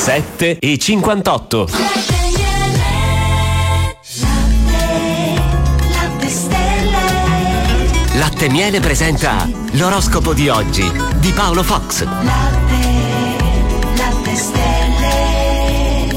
7:58. Latte Miele presenta l'oroscopo di oggi di Paolo Fox. Latte Stelle.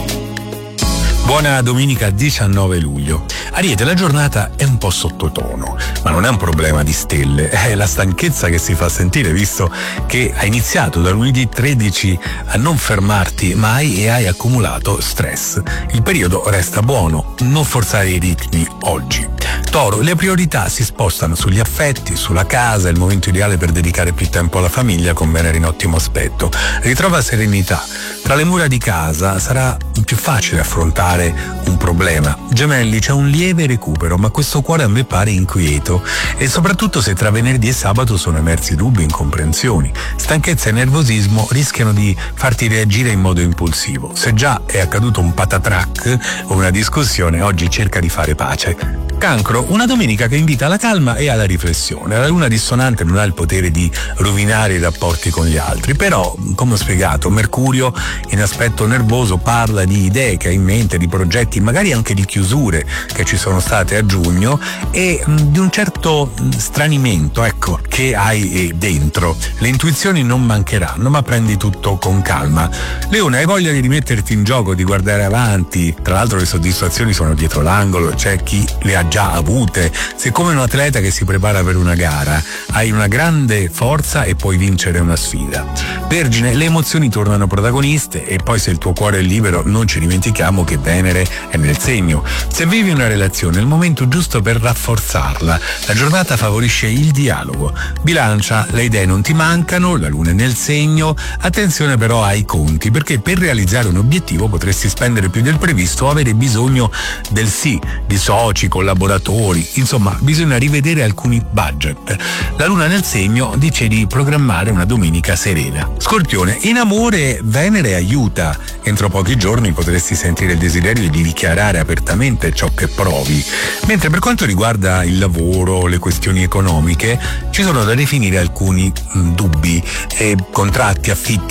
Buona domenica 19 luglio. Ariete, la giornata è un po' sottotono, ma non è un problema di stelle, è la stanchezza che si fa sentire, visto che hai iniziato da lunedì 13 a non fermarti mai e hai accumulato stress. Il periodo resta buono, non forzare i ritmi oggi. Toro, le priorità si spostano sugli affetti, sulla casa, è il momento ideale per dedicare più tempo alla famiglia con Venere in ottimo aspetto. Ritrova serenità. Tra le mura di casa sarà più facile affrontare un problema. Gemelli, c'è un lieve recupero, ma questo cuore a me pare inquieto, e soprattutto se tra venerdì e sabato sono emersi dubbi e incomprensioni. Stanchezza e nervosismo rischiano di farti reagire in modo impulsivo. Se già è accaduto un patatrac o una discussione, oggi cerca di fare pace. Cancro, una domenica che invita alla calma e alla riflessione. La luna dissonante non ha il potere di rovinare i rapporti con gli altri, però, come ho spiegato, Mercurio in aspetto nervoso parla di idee che hai in mente, di progetti, magari anche di chiusure che ci sono state a giugno e di un certo stranimento, ecco, che hai dentro. Le intuizioni non mancheranno, ma prendi tutto con calma. Leone, hai voglia di rimetterti in gioco, di guardare avanti. Tra l'altro le soddisfazioni sono dietro l'angolo, c'è chi le ha già avute. Sei come un atleta che si prepara per una gara, hai una grande forza e puoi vincere una sfida. Vergine, le emozioni tornano protagoniste, e poi se il tuo cuore è libero non ci dimentichiamo che Venere è nel segno. Se vivi una relazione è il momento giusto per rafforzarla. La giornata favorisce il dialogo. Bilancia, le idee non ti mancano, la luna è nel segno. Attenzione però ai conti, perché per realizzare un obiettivo potresti spendere più del previsto o avere bisogno del sì di soci, collaboratori, insomma bisogna rivedere alcuni budget. La luna nel segno dice di programmare una domenica serena. Scorpione, in amore Venere aiuta. Entro pochi giorni potresti sentire il desiderio di dichiarare apertamente ciò che provi. Mentre per quanto riguarda il lavoro, le questioni economiche, ci sono da definire alcuni dubbi, contratti, affitti,